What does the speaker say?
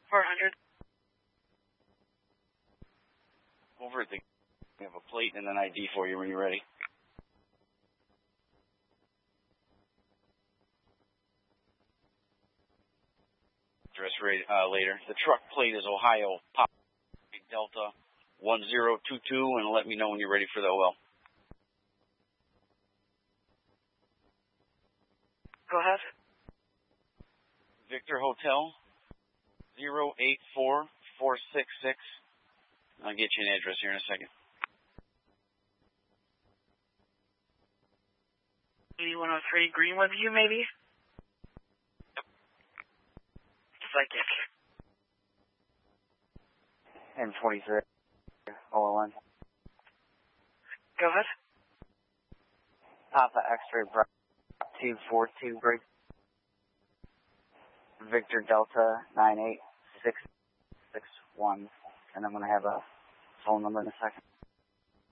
400. Over at the... We have a plate and an ID for you when you're ready. Address later. The truck plate is Ohio Pop Delta 1022, and let me know when you're ready for the OL. Go ahead. Victor Hotel 084466. I'll get you an address here in a second. 8103 Greenwood View, maybe? Yep. Psychic. M23, OLN. Go ahead. Papa X-ray 242 break. Victor Delta 98661. And I'm going to have a phone number in a second.